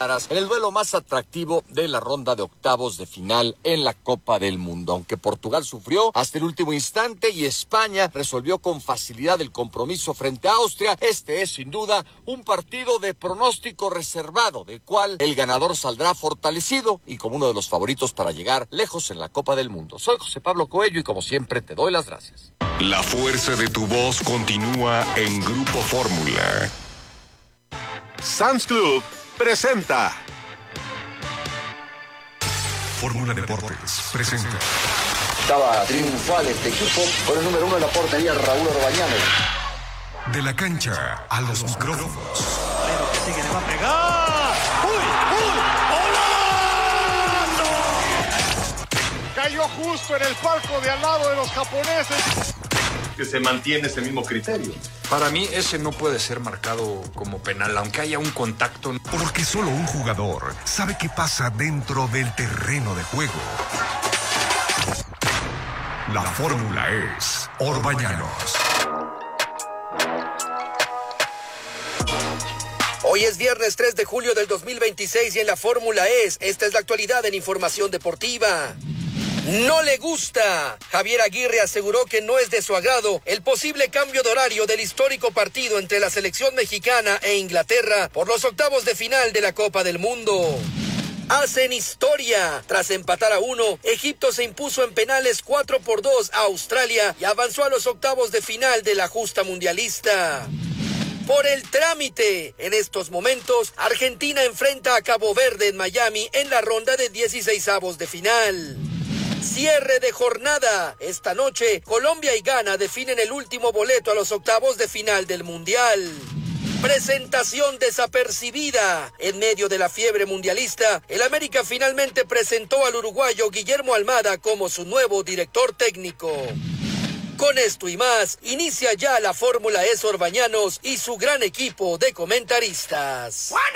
en el duelo más atractivo de la ronda de octavos de final en la Copa del Mundo. Aunque Portugal sufrió hasta el último instante y España resolvió con facilidad el compromiso frente a Austria, este es sin duda un partido de pronóstico reservado, del cual el ganador saldrá fortalecido y como uno de los favoritos para llegar lejos en la Copa del Mundo. Soy José Pablo Coello y como siempre te doy las gracias. La fuerza de tu voz continúa en Grupo Fórmula. Sam's Club presenta Fórmula Deportes presenta. Estaba triunfal este equipo con el número 1 en la portería, Raúl Orbañanos. De la cancha a los micrófonos. Pero que sigue, le va a pegar. ¡Uy! ¡Golazo! Cayó justo en el palco de al lado de los japoneses. Que se mantiene ese mismo criterio. Para mí ese no puede ser marcado como penal, aunque haya un contacto. Porque solo un jugador sabe qué pasa dentro del terreno de juego. La fórmula es Orbañanos. Hoy es viernes 3 de julio del 2026 y en la fórmula esta es la actualidad en Información Deportiva. No le gusta. Javier Aguirre aseguró que no es de su agrado el posible cambio de horario del histórico partido entre la selección mexicana e Inglaterra por los octavos de final de la Copa del Mundo. Hacen historia. Tras empatar a 1, Egipto se impuso en penales 4-2 a Australia y avanzó a los octavos de final de la justa mundialista. Por el trámite. En estos momentos, Argentina enfrenta a Cabo Verde en Miami en la ronda de 16avos de final. Cierre de jornada. Esta noche, Colombia y Ghana definen el último boleto a los octavos de final del Mundial. Presentación desapercibida. En medio de la fiebre mundialista, el América finalmente presentó al uruguayo Guillermo Almada como su nuevo director técnico. Con esto y más, inicia ya la Fórmula Orbañanos y su gran equipo de comentaristas.